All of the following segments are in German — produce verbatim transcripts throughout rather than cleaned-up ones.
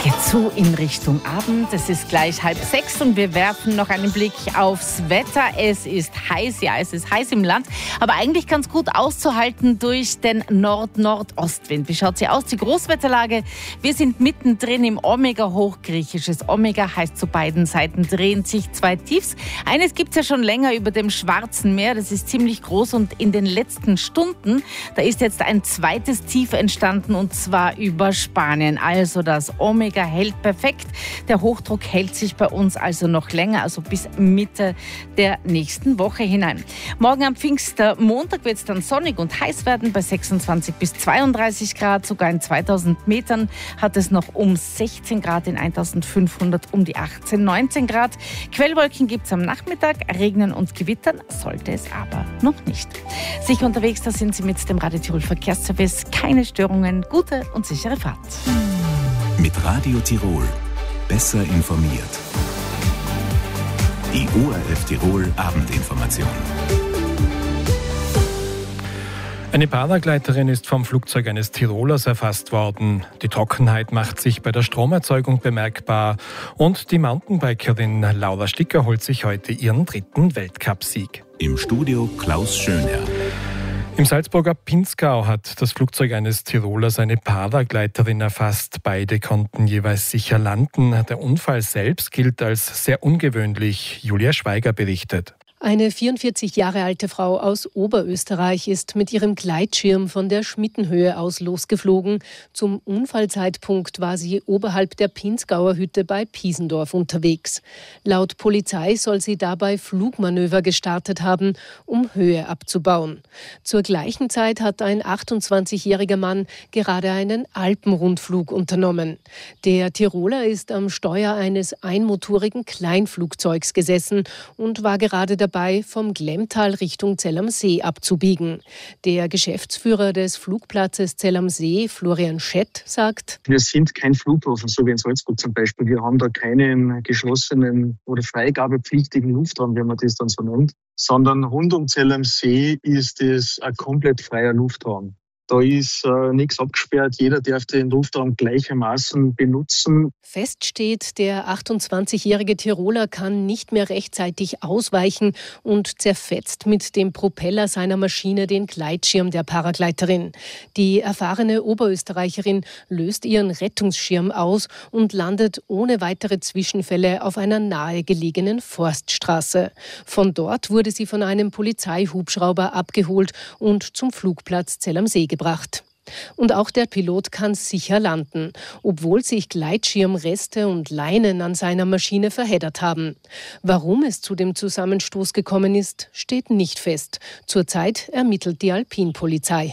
geht so in Richtung Abend. Es ist gleich halb sechs und wir werfen noch einen Blick aufs Wetter. Es ist heiß, ja, es ist heiß im Land, aber eigentlich ganz gut auszuhalten durch den Nord-Nordostwind. Wie schaut sie aus, die Großwetterlage? Wir sind mittendrin im Omega-Hoch. Griechisches Omega heißt, zu beiden Seiten drehen sich zwei Tiefs. Eines gibt es ja schon länger über dem Schwarzen Meer. Das ist ziemlich groß und in den letzten Stunden, da ist jetzt ein zweites Tief entstanden und zwar über Spanien. Also das Omega hält perfekt. Der Hochdruck hält sich bei uns also noch länger, also bis Mitte der nächsten Woche hinein. Morgen am Pfingstmontag wird es dann sonnig und heiß werden bei sechsundzwanzig bis zweiunddreißig Grad. Sogar in zweitausend Metern hat es noch um sechzehn Grad, in eintausendfünfhundert um die achtzehn, neunzehn Grad. Quellwolken gibt es am Nachmittag, regnen und gewittern sollte es aber noch nicht. Sicher unterwegs, da sind Sie mit dem Radio Tirol Verkehrsservice. Keine Störungen, gute und sichere Fahrt. Mit Radio Tirol besser informiert. Die O R F Tirol Abendinformation. Eine Paragleiterin ist vom Flugzeug eines Tirolers erfasst worden. Die Trockenheit macht sich bei der Stromerzeugung bemerkbar. Und die Mountainbikerin Laura Sticker holt sich heute ihren dritten Weltcupsieg. Im Studio Klaus Schönherr. Im Salzburger Pinzgau hat das Flugzeug eines Tirolers eine Paragleiterin erfasst. Beide konnten jeweils sicher landen. Der Unfall selbst gilt als sehr ungewöhnlich. Julia Schweiger berichtet. Eine vierundvierzig Jahre alte Frau aus Oberösterreich ist mit ihrem Gleitschirm von der Schmittenhöhe aus losgeflogen. Zum Unfallzeitpunkt war sie oberhalb der Pinzgauer Hütte bei Piesendorf unterwegs. Laut Polizei soll sie dabei Flugmanöver gestartet haben, um Höhe abzubauen. Zur gleichen Zeit hat ein achtundzwanzigjähriger Mann gerade einen Alpenrundflug unternommen. Der Tiroler ist am Steuer eines einmotorigen Kleinflugzeugs gesessen und war gerade dabei, vom Glemmtal Richtung Zell am See abzubiegen. Der Geschäftsführer des Flugplatzes Zell am See, Florian Schett, sagt: Wir sind kein Flughafen, so wie in Salzburg zum Beispiel. Wir haben da keinen geschlossenen oder freigabepflichtigen Luftraum, wenn man das dann so nennt, sondern rund um Zell am See ist es ein komplett freier Luftraum. Da ist äh, nichts abgesperrt, jeder darf den Luftraum gleichermaßen benutzen. Fest steht, der achtundzwanzigjährige Tiroler kann nicht mehr rechtzeitig ausweichen und zerfetzt mit dem Propeller seiner Maschine den Gleitschirm der Paragleiterin. Die erfahrene Oberösterreicherin löst ihren Rettungsschirm aus und landet ohne weitere Zwischenfälle auf einer nahegelegenen Forststraße. Von dort wurde sie von einem Polizeihubschrauber abgeholt und zum Flugplatz Zell am See gebracht. Und auch der Pilot kann sicher landen, obwohl sich Gleitschirmreste und Leinen an seiner Maschine verheddert haben. Warum es zu dem Zusammenstoß gekommen ist, steht nicht fest. Zurzeit ermittelt die Alpinpolizei.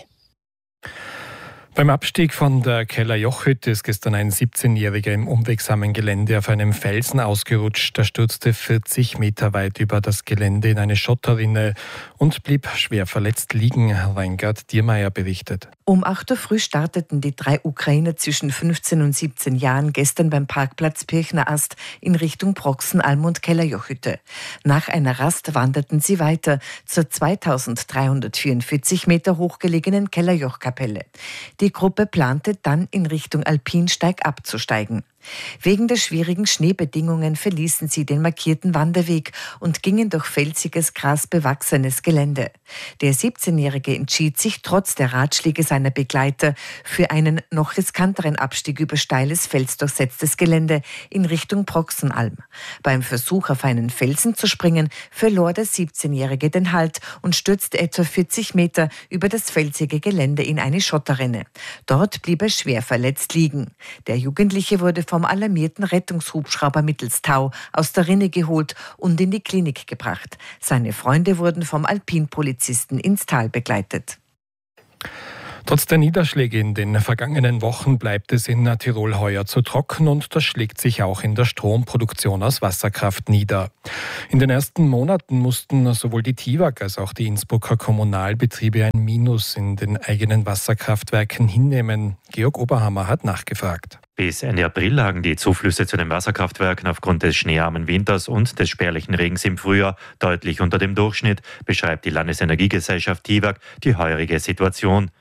Beim Abstieg von der Kellerjochhütte ist gestern ein siebzehnjähriger im unwegsamen Gelände auf einem Felsen ausgerutscht. Er stürzte vierzig Meter weit über das Gelände in eine Schotterrinne und blieb schwer verletzt liegen. Reingard Diermeier berichtet. Um acht Uhr früh starteten die drei Ukrainer zwischen fünfzehn und siebzehn Jahren gestern beim Parkplatz Pirchner Ast in Richtung Proxenalm und Kellerjochhütte. Nach einer Rast wanderten sie weiter zur zweitausenddreihundertvierundvierzig Meter hochgelegenen Kellerjochkapelle. Die Gruppe plante dann in Richtung Alpinsteig abzusteigen. Wegen der schwierigen Schneebedingungen verließen sie den markierten Wanderweg und gingen durch felsiges, grasbewachsenes Gelände. Der siebzehnjährige entschied sich trotz der Ratschläge seiner Begleiter für einen noch riskanteren Abstieg über steiles, felsdurchsetztes Gelände in Richtung Proxenalm. Beim Versuch, auf einen Felsen zu springen, verlor der siebzehnjährige den Halt und stürzte etwa vierzig Meter über das felsige Gelände in eine Schotterrinne. Dort blieb er schwer verletzt liegen. Der Jugendliche wurde vom alarmierten Rettungshubschrauber mittels Tau aus der Rinne geholt und in die Klinik gebracht. Seine Freunde wurden vom Alpinpolizisten ins Tal begleitet. Trotz der Niederschläge in den vergangenen Wochen bleibt es in Tirol heuer zu trocken und das schlägt sich auch in der Stromproduktion aus Wasserkraft nieder. In den ersten Monaten mussten sowohl die TIWAG als auch die Innsbrucker Kommunalbetriebe ein Minus in den eigenen Wasserkraftwerken hinnehmen. Georg Oberhammer hat nachgefragt. Bis Ende April lagen die Zuflüsse zu den Wasserkraftwerken aufgrund des schneearmen Winters und des spärlichen Regens im Frühjahr deutlich unter dem Durchschnitt, beschreibt die Landesenergiegesellschaft TIWAG die heurige Situation.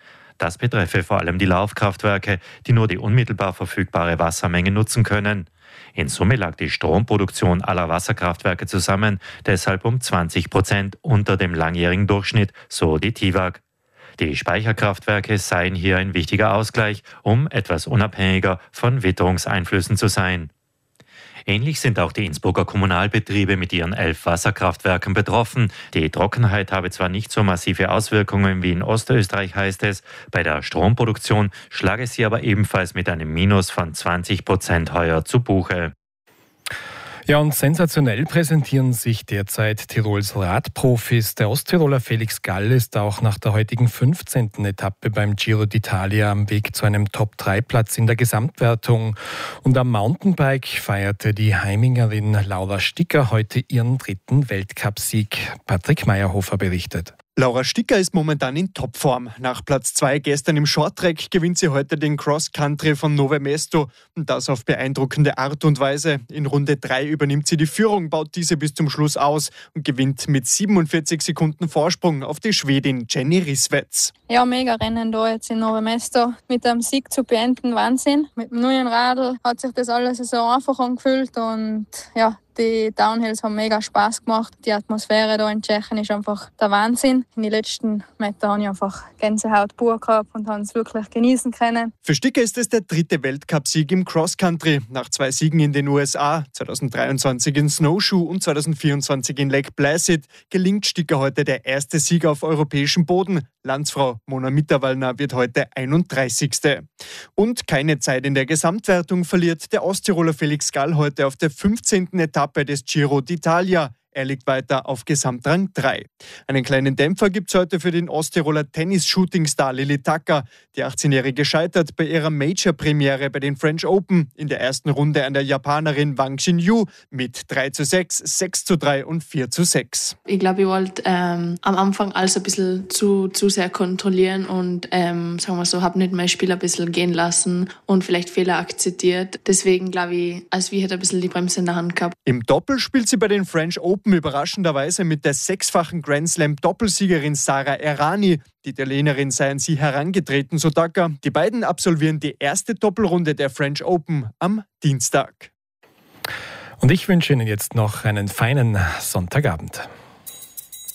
Das betreffe vor allem die Laufkraftwerke, die nur die unmittelbar verfügbare Wassermenge nutzen können. In Summe lag die Stromproduktion aller Wasserkraftwerke zusammen deshalb um zwanzig Prozent unter dem langjährigen Durchschnitt, so die T I W A G. Die Speicherkraftwerke seien hier ein wichtiger Ausgleich, um etwas unabhängiger von Witterungseinflüssen zu sein. Ähnlich sind auch die Innsbrucker Kommunalbetriebe mit ihren elf Wasserkraftwerken betroffen. Die Trockenheit habe zwar nicht so massive Auswirkungen wie in Ostösterreich, heißt es. Bei der Stromproduktion schlage sie aber ebenfalls mit einem Minus von zwanzig Prozent heuer zu Buche. Ja, und sensationell präsentieren sich derzeit Tirols Radprofis. Der Osttiroler Felix Gall ist auch nach der heutigen fünfzehnten Etappe beim Giro d'Italia am Weg zu einem Top drei Platz in der Gesamtwertung. Und am Mountainbike feierte die Heimingerin Laura Sticker heute ihren dritten Weltcupsieg. Patrick Meyerhofer berichtet. Laura Sticker ist momentan in Topform. Nach Platz zwei gestern im Shorttrack gewinnt sie heute den Cross-Country von Nove Mesto. Und das auf beeindruckende Art und Weise. In Runde drei übernimmt sie die Führung, baut diese bis zum Schluss aus und gewinnt mit siebenundvierzig Sekunden Vorsprung auf die Schwedin Jenny Rissveds. Ja, mega Rennen da jetzt in Nove Mesto. Mit einem Sieg zu beenden, Wahnsinn. Mit dem neuen Radl hat sich das alles so einfach angefühlt und ja, die Downhills haben mega Spaß gemacht. Die Atmosphäre hier in Tschechien ist einfach der Wahnsinn. In den letzten Metern habe ich einfach Gänsehaut pur gehabt und habe es wirklich genießen können. Für Sticker ist es der dritte Weltcupsieg im Cross-Country. Nach zwei Siegen in den U S A, zweitausenddreiundzwanzig in Snowshoe und zweitausendvierundzwanzig in Lake Placid, gelingt Sticker heute der erste Sieg auf europäischem Boden. Landsfrau Mona Mitterwallner wird heute einunddreißigste Und keine Zeit in der Gesamtwertung verliert der Osttiroler Felix Gall heute auf der fünfzehnten Etappe des Giro d'Italia. Er liegt weiter auf Gesamtrang drei. Einen kleinen Dämpfer gibt es heute für den Osttiroler Tennis-Shooting-Star Lili Tacker. Die achtzehnjährige scheitert bei ihrer Major-Premiere bei den French Open in der ersten Runde an der Japanerin Wang Xinyu mit drei zu sechs, sechs zu drei und vier zu sechs. Ich glaube, ich wollte ähm, am Anfang alles ein bisschen zu, zu sehr kontrollieren und ähm, sagen wir so, habe nicht mein Spiel ein bisschen gehen lassen und vielleicht Fehler akzeptiert. Deswegen glaube ich, als wir hätte ein bisschen die Bremse in der Hand gehabt. Im Doppel spielt sie bei den French Open überraschenderweise mit der sechsfachen Grand Slam-Doppelsiegerin Sara Errani. Die Italienerin sei an sie herangetreten, so Tacker. Die beiden absolvieren die erste Doppelrunde der French Open am Dienstag. Und ich wünsche Ihnen jetzt noch einen feinen Sonntagabend.